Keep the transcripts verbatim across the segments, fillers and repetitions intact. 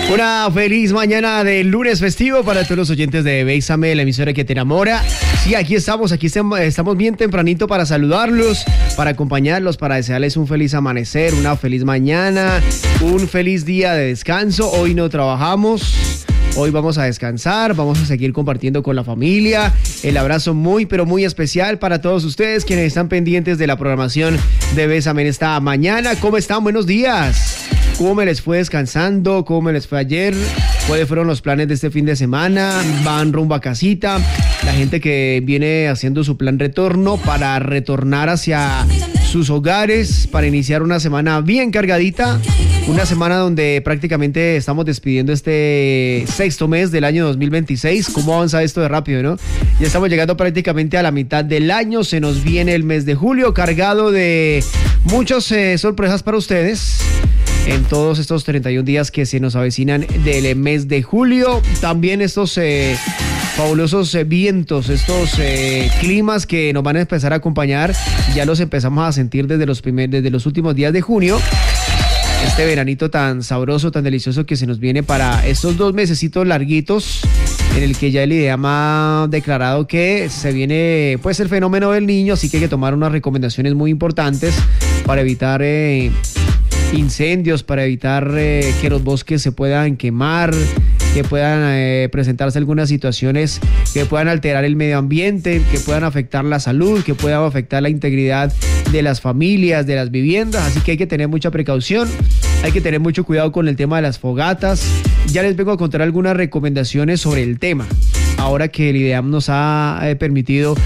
Una feliz mañana de lunes festivo para todos los oyentes de Bésame, la emisora que te enamora. Sí, aquí estamos, aquí estamos bien tempranito para saludarlos, para acompañarlos, para desearles un feliz amanecer, una feliz mañana, un feliz día de descanso. Hoy no trabajamos. Hoy vamos a descansar, vamos a seguir compartiendo con la familia. El abrazo muy, pero muy especial para todos ustedes quienes están pendientes de la programación de Bésame en esta mañana. ¿Cómo están? Buenos días. ¿Cómo me les fue descansando? ¿Cómo me les fue ayer? ¿Cuáles fueron los planes de este fin de semana? ¿Van rumbo a casita? La gente que viene haciendo su plan retorno para retornar hacia sus hogares, para iniciar una semana bien cargadita. Una semana donde prácticamente estamos despidiendo este sexto mes del año dos mil veintiséis. ¿Cómo avanza esto de rápido, no? Ya estamos llegando prácticamente a la mitad del año. Se nos viene el mes de julio cargado de muchas eh, sorpresas para ustedes. En todos estos treinta y un días que se nos avecinan del mes de julio. También estos eh, fabulosos eh, vientos, estos eh, climas que nos van a empezar a acompañar. Ya los empezamos a sentir desde los, primer, desde los últimos días de junio. Este veranito tan sabroso, tan delicioso que se nos viene para estos dos mesecitos larguitos, en el que ya el IDEAM ha declarado que se viene pues el fenómeno del Niño, así que hay que tomar unas recomendaciones muy importantes para evitar eh, incendios, para evitar eh, que los bosques se puedan quemar, que puedan eh, presentarse algunas situaciones que puedan alterar el medio ambiente, que puedan afectar la salud, que puedan afectar la integridad de las familias, de las viviendas. Así que hay que tener mucha precaución, hay que tener mucho cuidado con el tema de las fogatas. Ya les vengo a contar algunas recomendaciones sobre el tema, ahora que el IDEAM nos ha eh, permitido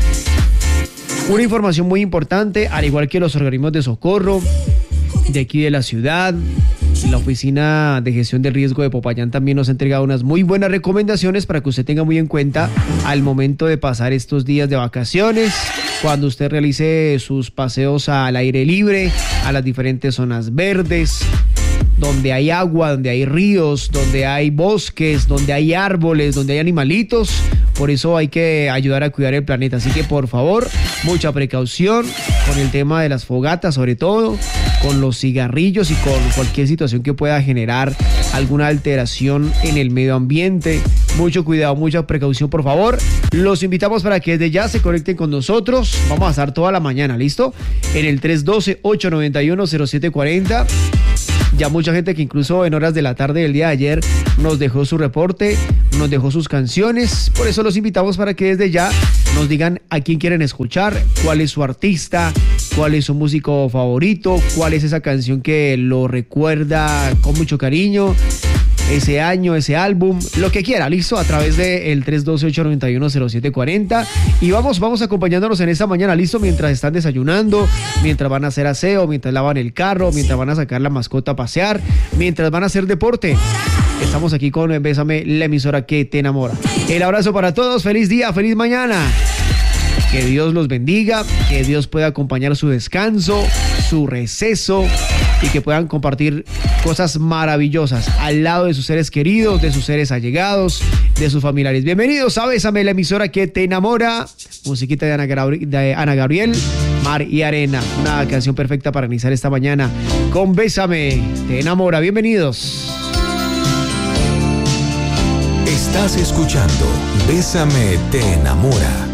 una información muy importante, al igual que los organismos de socorro de aquí de la ciudad. La Oficina de Gestión del Riesgo de Popayán también nos ha entregado unas muy buenas recomendaciones para que usted tenga muy en cuenta al momento de pasar estos días de vacaciones, cuando usted realice sus paseos al aire libre, a las diferentes zonas verdes, donde hay agua, donde hay ríos, donde hay bosques, donde hay árboles, donde hay animalitos. Por eso hay que ayudar a cuidar el planeta. Así que por favor, mucha precaución con el tema de las fogatas, sobre todo con los cigarrillos y con cualquier situación que pueda generar alguna alteración en el medio ambiente. Mucho cuidado, mucha precaución, por favor. Los invitamos para que desde ya se conecten con nosotros. Vamos a estar toda la mañana, ¿listo? En el tres uno dos, ocho nueve uno, cero siete cuatro cero. Ya mucha gente que incluso en horas de la tarde del día de ayer nos dejó su reporte, nos dejó sus canciones. Por eso los invitamos para que desde ya nos digan a quién quieren escuchar, cuál es su artista, cuál es su músico favorito, cuál es esa canción que lo recuerda con mucho cariño, ese año, ese álbum, lo que quiera, listo, a través del tres uno dos, ocho nueve uno, cero siete cuatro cero. Y vamos, vamos acompañándonos en esta mañana, listo, mientras están desayunando, mientras van a hacer aseo, mientras lavan el carro, mientras van a sacar la mascota a pasear, mientras van a hacer deporte. Estamos aquí con Bésame, la emisora que te enamora. El abrazo para todos, feliz día, feliz mañana. Que Dios los bendiga, que Dios pueda acompañar su descanso, su receso, y que puedan compartir cosas maravillosas al lado de sus seres queridos, de sus seres allegados, de sus familiares. Bienvenidos a Bésame, la emisora que te enamora. Musiquita de Ana, Gabri- de Ana Gabriel, Mar y Arena. Una canción perfecta para iniciar esta mañana con Bésame, te enamora. Bienvenidos. Estás escuchando Bésame, te enamora.